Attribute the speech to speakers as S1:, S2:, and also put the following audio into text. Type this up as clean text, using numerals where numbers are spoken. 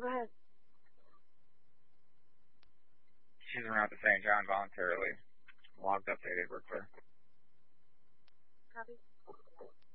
S1: Go ahead.
S2: She's around to St. John voluntarily. Logged updated, we're clear.
S1: Copy.